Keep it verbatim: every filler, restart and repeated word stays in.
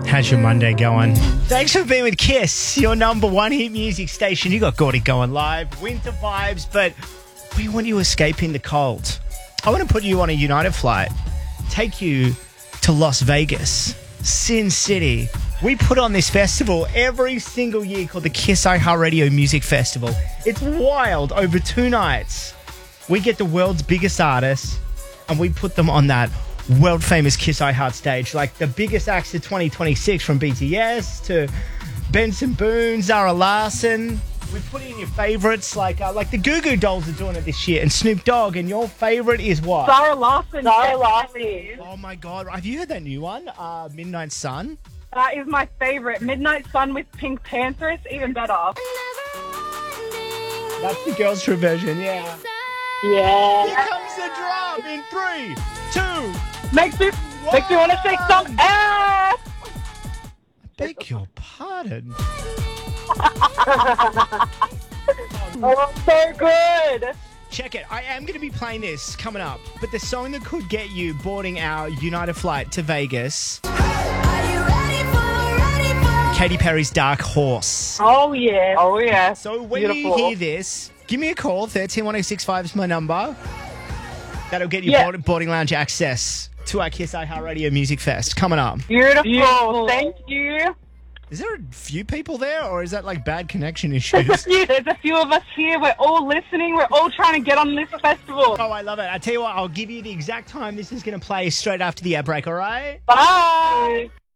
How's your Monday going? Thanks for being with Kiss, your number one hit music station. You got Gordy going live, winter vibes, but we want you escaping the cold. I want to put you on a United flight, take you to Las Vegas, Sin City. We put on this festival every single year called the Kiss iHeartRadio Music Festival. It's wild. Over two nights, we get the world's biggest artists and we put them on that world famous Kiss iHeart stage, like the biggest acts of twenty twenty-six, from B T S to Benson Boone, Zara Larsson. We put in your favourites, like uh, like the Goo Goo Dolls are doing it this year, and Snoop Dogg. And your favourite is what? Zara Larsson. Zara Larsson. Oh my God! Have you heard that new one, uh, Midnight Sun? That is my favourite. Midnight Sun with Pink Panther. It's even better. That's the girls' true version. Yeah. Yeah. Here comes the drum in three, two. Makes me, makes me want to shake some ass. Beg your pardon. Oh, so good. Check it. I am going to be playing this coming up, but the song that could get you boarding our United flight to Vegas. Katy Perry's Dark Horse. Oh, yeah. Oh, yeah. So when Beautiful. you hear this, give me a call. one three one oh six five is my number. That'll get you Yeah. board, boarding lounge access to our Kiss iHeartRadio Music Fest coming up. Beautiful. Beautiful. Thank you. Is there a few people there, or is that like bad connection issues? There's a few of us here. We're all listening. We're all trying to get on this festival. Oh, I love it. I tell you what, I'll give you the exact time this is going to play straight after the ad break, all right? Bye.